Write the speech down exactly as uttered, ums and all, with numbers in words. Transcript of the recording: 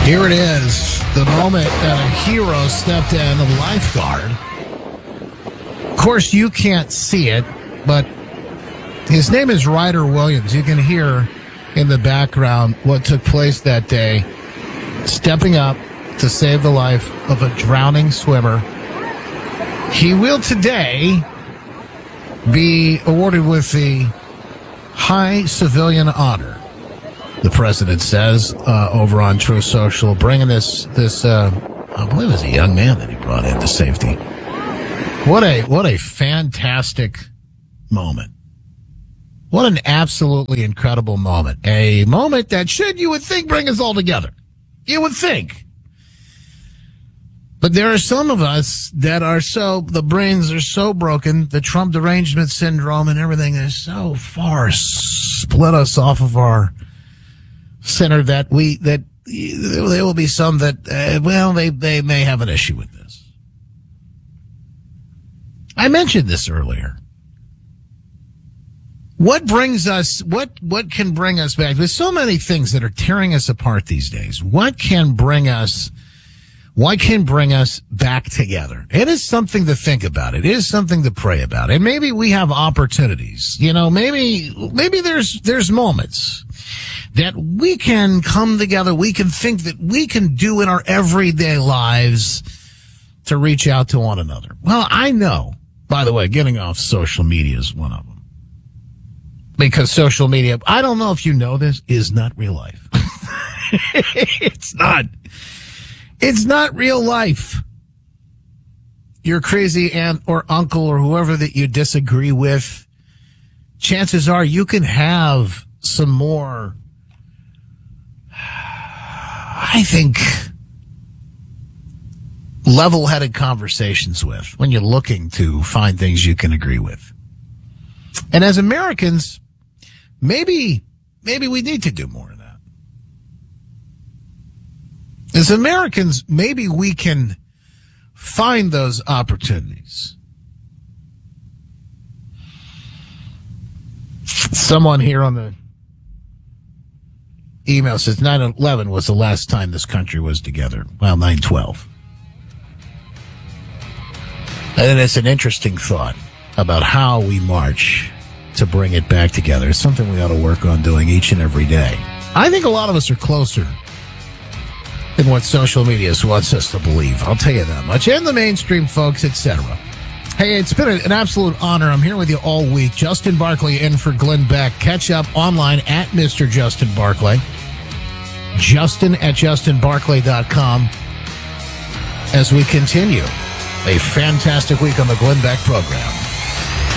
Here it is, the moment that a hero stepped in, the lifeguard. Of course, you can't see it, but his name is Ryder Williams. You can hear in the background what took place that day, stepping up to save the life of a drowning swimmer. He will today be awarded with the High Civilian Honor, the president says, uh, over on Truth Social, bringing this, this uh, I believe it was a young man that he brought into safety. What a, what a fantastic moment. What an absolutely incredible moment. A moment that should, you would think, bring us all together. You would think. But there are some of us that are so, the brains are so broken, the Trump derangement syndrome and everything is so far split us off of our center that we, that there will be some that, uh, well, they, they may have an issue with this. I mentioned this earlier. What brings us, what, what can bring us back? There's so many things that are tearing us apart these days. What can bring us, what can bring us back together? It is something to think about. It is something to pray about. And maybe we have opportunities. You know, maybe, maybe there's, there's moments that we can come together. We can think that we can do in our everyday lives to reach out to one another. Well, I know, by the way, getting off social media is one of them. Because social media, I don't know if you know this, is not real life. It's not. It's not real life. Your crazy aunt or uncle or whoever that you disagree with, chances are you can have some more, I think, level-headed conversations with when you're looking to find things you can agree with. And as Americans, maybe, maybe we need to do more of that. As Americans, maybe we can find those opportunities. Someone here on the email says nine eleven was the last time this country was together. Well, nine twelve. And it's an interesting thought about how we march to bring it back together. It's something we ought to work on doing each and every day. I think a lot of us are closer than what social media wants us to believe. I'll tell you that much. And the mainstream folks, et cetera. Hey, it's been an absolute honor. I'm here with you all week. Justin Barclay in for Glenn Beck. Catch up online at Mister Justin Barclay. Justin at justin barclay dot com as we continue a fantastic week on the Glenn Beck program.